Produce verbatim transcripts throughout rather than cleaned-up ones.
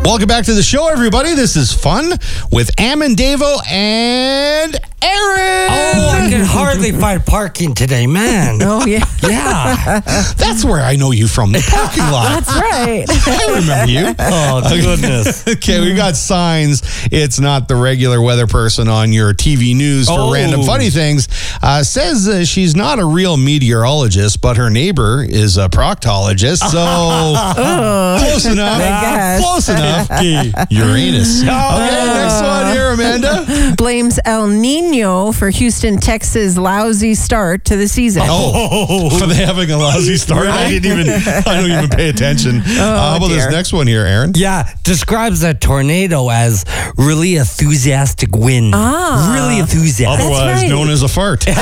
Welcome back to the show, everybody. This is Fun with Amandavo and Aaron. Oh, I can hardly find parking today, man. Oh, yeah. Yeah. That's where I know you from, the parking lot. That's right. I remember you. Oh, goodness. Okay, we got signs. It's not the regular weather person on your T V news for Oh. random funny things. Uh, says uh, she's not a real meteorologist, but her neighbor is a proctologist. So close enough. I guess. Close enough. Uranus. Okay, next one here, Amanda. Blames El Nino for Houston, Texas' lousy start to the season. Oh, for they having a lousy start? I didn't even. I don't even pay attention. uh, how about dear. this next one here, Aaron? Yeah, describes a tornado as really enthusiastic wind. Ah. Really enthusiastic. Otherwise right. known as a fart. For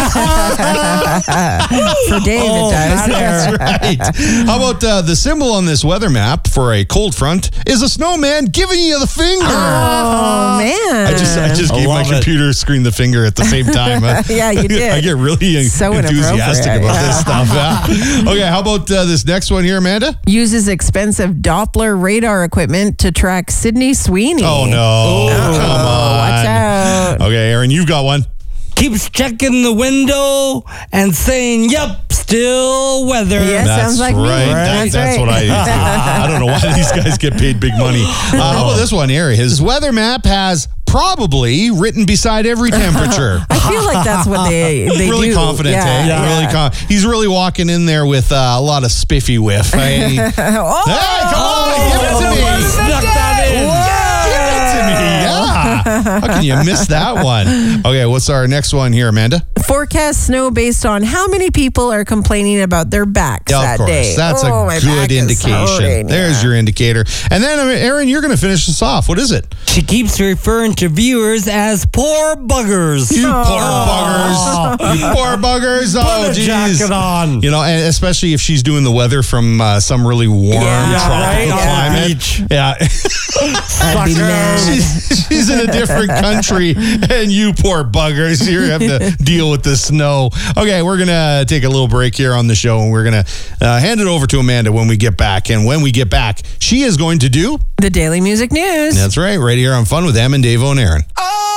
Dave, Oh, it does. that Right. How about uh, the symbol on this weather map for a cold front is a snowman giving you the finger. Oh, man. I just I just I gave my love it. computer screen the finger at the same time. Uh, Yeah, you did. I get really So enthusiastic inappropriate. about this stuff. Yeah. Okay, how about uh, this next one here, Amanda? Uses expensive Doppler radar equipment to track Sydney Sweeney. Oh, no. Come on. Watch out. Okay, Aaron, you've got one. Keeps checking the window and saying, yep, still weather. Yes. That's sounds like me. right. That- That's that's right. what I do. I don't know why these guys get paid big money. Uh, how about this one here? His weather map has probably written beside every temperature. I feel like that's what they, they really do. confident, yeah, eh? yeah. Really com- He's really walking in there with uh, a lot of spiffy whiff. Hey, hey, come Oh, on, give it to me. Snuck that in. Give it to me. Yeah. How can you miss that one? Okay, what's our next one here, Amanda? Forecast snow based on how many people are complaining about their backs Yeah, that of course. day. That's Oh, a my good back is indication. hurting, There's yeah. your indicator. And then, uh, Aaron, you're going to finish this off. What is it? She keeps referring to viewers as poor buggers. You Oh. poor buggers. You poor buggers. Oh, Put a geez. jacket on. You know, and especially if she's doing the weather from uh, some really warm Yeah, tropical right? On the climate. beach. Yeah. I'd be Sucker. mad. she's, she's in a different country, and you poor buggers, you have to deal with the snow. Okay, we're going to take a little break here on the show, and we're going to uh, hand it over to Amanda when we get back. And when we get back, she is going to do... The Daily Music News. That's right, right here on Fun with Amandavo and Aaron. Oh!